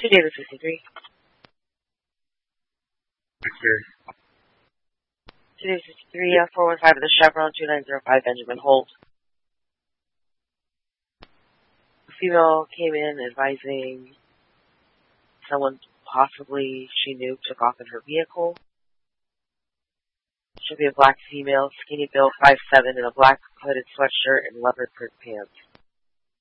2 David 53. Victor. 2 David 53, 415 of the Chevron, 2905 Benjamin Holt. A female came in advising someone possibly she knew took off in her vehicle. She'll be a black female, skinny built, 5'7", in a black hooded sweatshirt and leopard print pants.